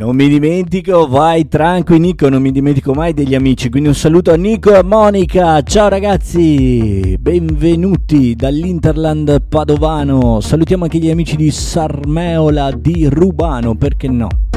Non mi dimentico, vai tranquillo Nico, non mi dimentico mai degli amici, quindi un saluto a Nico e a Monica. Ciao ragazzi, benvenuti dall'Interland padovano. Salutiamo anche gli amici di Sarmeola di Rubano, perché no?